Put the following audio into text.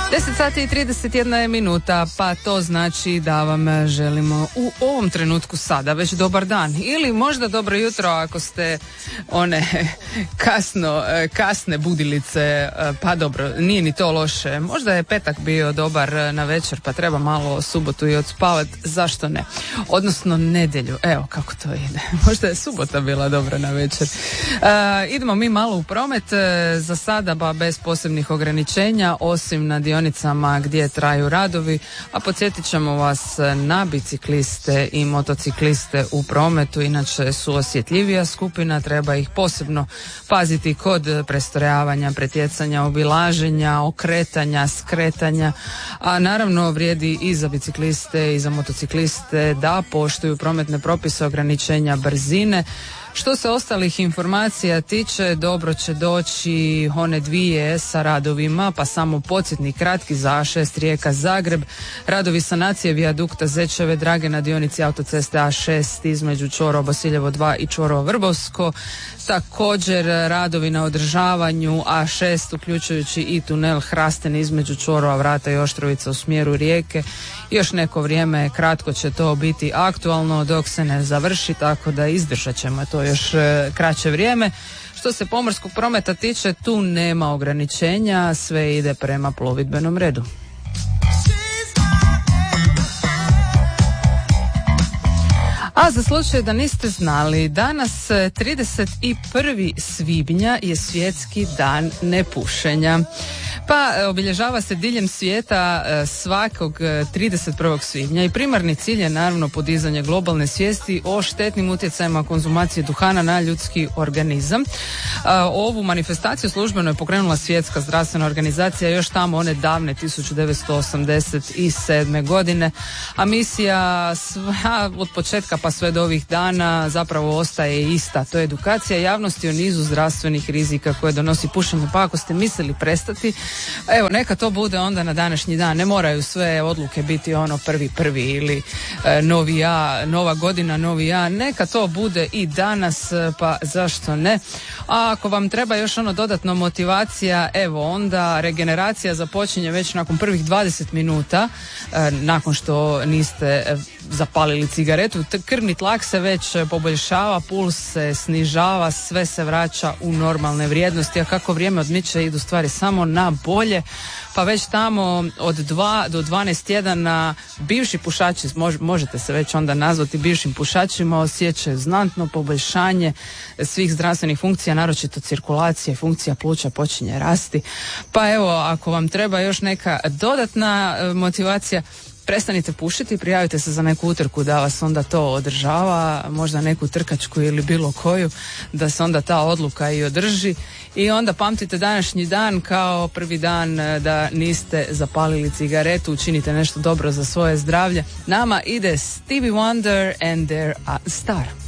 10 sati i 31 je minuta, pa to znači da vam želimo u ovom trenutku sada već dobar dan ili možda dobro jutro ako ste one kasne budilice, pa dobro, nije ni to loše. Možda je petak bio dobar na večer pa treba malo subotu i odspavat, zašto ne? Odnosno nedjelju, evo kako to ide. Možda je subota bila dobra na večer. Idemo mi malo u promet, za sada ba bez posebnih ograničenja, osim na dionicama gdje traju radovi, a podsjetit ćemo vas na bicikliste i motocikliste u prometu, inače su osjetljivija skupina, treba ih posebno paziti kod prestrojavanja, pretjecanja, obilaženja, okretanja, skretanja, a naravno vrijedi i za bicikliste i za motocikliste da poštuju prometne propise ograničenja brzine. Što se ostalih informacija tiče, dobro će doći one dvije sa radovima, pa samo podsjetnik kratki za A6 Rijeka-Zagreb, radovi sanacije vijadukta Zečeve Drage na dionici autoceste A6 između Čvorovo-Bosiljevo 2 i Čvorovo-Vrbovsko, također radovi na održavanju A6 uključujući i tunel Hrasten između Čvorova Vrata i Oštrovica u smjeru Rijeke. Još neko vrijeme kratko će to biti aktualno dok se ne završi, tako da izdržat ćemo to još kraće vrijeme. Što se pomorskog prometa tiče, tu nema ograničenja, sve ide prema plovidbenom redu. A za slučaj da niste znali, danas 31. svibnja je svjetski dan nepušenja. Pa obilježava se diljem svijeta svakog 31. svibnja i primarni cilj je naravno podizanje globalne svijesti o štetnim utjecajima konzumacije duhana na ljudski organizam. Ovu manifestaciju službeno je pokrenula Svjetska zdravstvena organizacija još tamo one davne 1987. godine, a misija od početka pa sve do ovih dana zapravo ostaje ista. To je edukacija javnosti o nizu zdravstvenih rizika koje donosi pušenje, pa ako ste mislili prestati, evo, neka to bude onda na današnji dan. Ne moraju sve odluke biti ono 1.1. ili novi ja, nova godina, novi ja. Neka to bude i danas, pa zašto ne? A ako vam treba još ono dodatno motivacija, evo, onda regeneracija započinje već nakon prvih 20 minuta, nakon što niste zapalili cigaretu. Krvni tlak se već poboljšava, puls se snižava, sve se vraća u normalne vrijednosti, a kako vrijeme odmiče idu stvari samo na bolje, pa već tamo od 2 do 12 tjedana bivši pušači, možete se već onda nazvati bivšim pušačima, osjećaju znatno poboljšanje svih zdravstvenih funkcija, naročito cirkulacije, funkcija pluća počinje rasti. Pa evo, ako vam treba još neka dodatna motivacija, prestanite pušiti, prijavite se za neku utrku da vas onda to održava, možda neku trkačku ili bilo koju, da se onda ta odluka i održi. I onda pamtite današnji dan kao prvi dan da niste zapalili cigaretu, učinite nešto dobro za svoje zdravlje. Nama ide Stevie Wonder and Their Star.